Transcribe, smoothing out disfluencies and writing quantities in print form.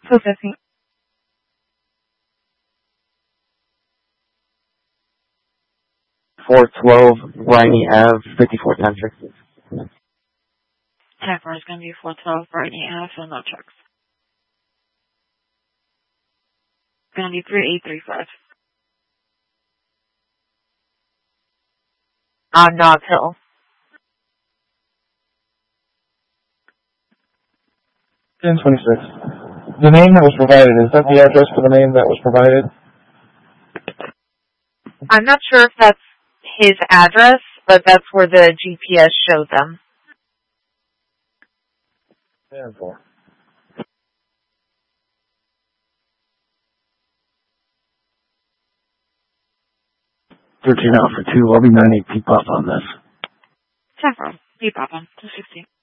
250. .412 Briney Ave, 54 Centric. 10-4 is going to be 412 Briney Ave, so no checks. It's going to be 3835. On Nob Hill. 1026. The name that was provided, is that the address for the name that was provided? I'm not sure if that's his address, but that's where the GPS showed them. 10-4. Out for 2, I'll be 98 peep up on this. 10-4. Peep up on 260.